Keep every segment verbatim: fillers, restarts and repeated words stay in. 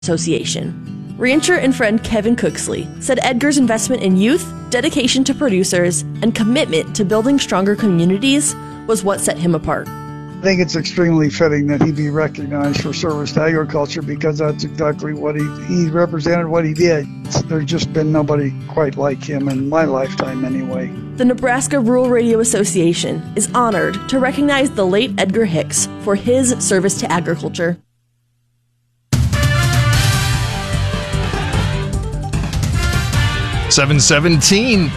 Association. Rancher and friend Kevin Cooksley said Edgar's investment in youth, dedication to producers, and commitment to building stronger communities was what set him apart. I think it's extremely fitting that he be recognized for service to agriculture because that's exactly what he, he represented, what he did. There's just been nobody quite like him in my lifetime anyway. The Nebraska Rural Radio Association is honored to recognize the late Edgar Hicks for his service to agriculture. seven seventeen.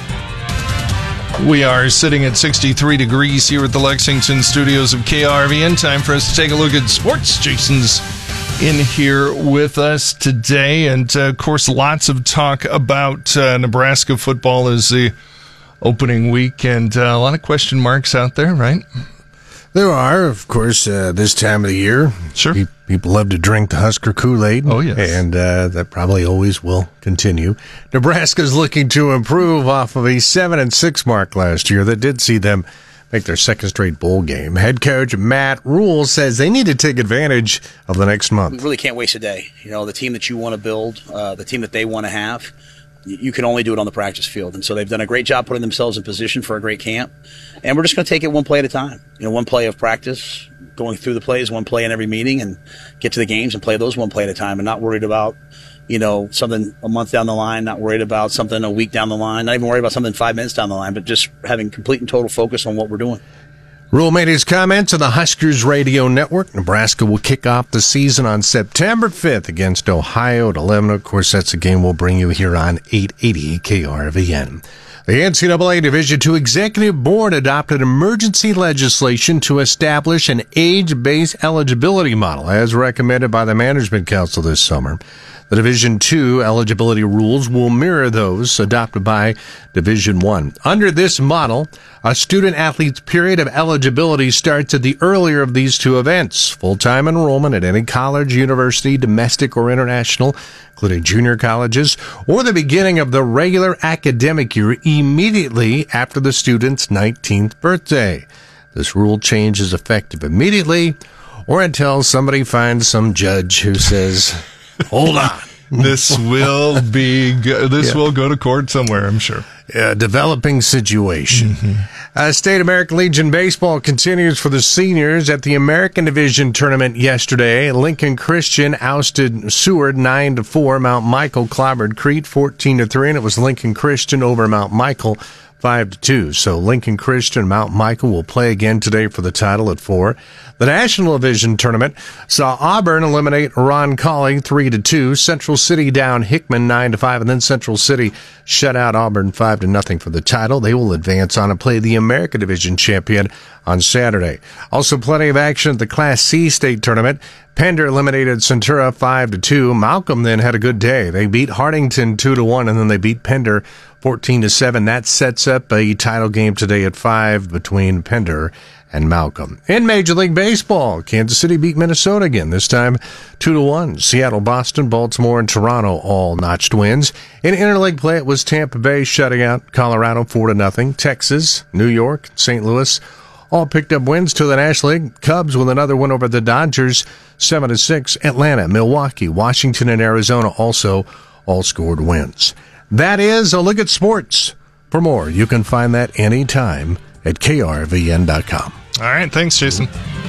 We are sitting at sixty-three degrees here at the Lexington studios of K R V N. Time for us to take a look at sports. Jason's in here with us today. And, uh, of course, lots of talk about uh, Nebraska football as the opening week. And uh, a lot of question marks out there, right? There are, of course, uh, this time of the year. Sure. Pe- people love to drink the Husker Kool-Aid. Oh, yes. And uh, that probably always will continue. Nebraska's looking to improve off of a seven and six mark last year that did see them make their second straight bowl game. Head coach Matt Rule says they need to take advantage of the next month. We really can't waste a day. You know, the team that you want to build, uh, the team that they want to have, you can only do it on the practice field. And so they've done a great job putting themselves in position for a great camp. And we're just going to take it one play at a time. You know, one play of practice, going through the plays, one play in every meeting, and get to the games and play those one play at a time and not worried about, you know, something a month down the line, not worried about something a week down the line, not even worried about something five minutes down the line, but just having complete and total focus on what we're doing. Rule made his comments on the Huskers Radio Network. Nebraska will kick off the season on September fifth against Ohio at eleven. Of course, that's a game we'll bring you here on eight eighty K R V N. The N C double A Division two Executive Board adopted emergency legislation to establish an age-based eligibility model as recommended by the Management Council this summer. The Division two eligibility rules will mirror those adopted by Division one. Under this model, a student-athlete's period of eligibility starts at the earlier of these two events, full-time enrollment at any college, university, domestic, or international, including junior colleges, or the beginning of the regular academic year immediately after the student's nineteenth birthday. This rule change is effective immediately or until somebody finds some judge who says, hold on. This will be go- this Yeah. will go to court somewhere, I'm sure. A developing situation. Mm-hmm. Uh, State American Legion Baseball continues for the seniors at the American Division tournament yesterday. Lincoln Christian ousted Seward nine to four. Mount Michael clobbered Crete fourteen to three, and it was Lincoln Christian over Mount Michael five to two. So Lincoln Christian and Mount Michael will play again today for the title at four. The National Division tournament saw Auburn eliminate Roncalli three to two. Central City down Hickman nine to five, and then Central City shut out Auburn five to nothing for the title. They will advance on and play the American Division champion on Saturday. Also plenty of action at the Class C state tournament. Pender eliminated Centura five to two. Malcolm then had a good day. They beat Hartington two to one, and then they beat Pender fourteen to seven. That sets up a title game today at five between Pender and Malcolm. In Major League Baseball, Kansas City beat Minnesota again, this time two to one. Seattle, Boston, Baltimore, and Toronto all notched wins. In interleague play, it was Tampa Bay shutting out Colorado four to nothing. Texas, New York, Saint Louis all picked up wins to the National League. Cubs with another win over the Dodgers, seven to six. Atlanta, Milwaukee, Washington, and Arizona also all scored wins. That is a look at sports. For more, you can find that anytime at K R V N dot com. All right, thanks, Jason.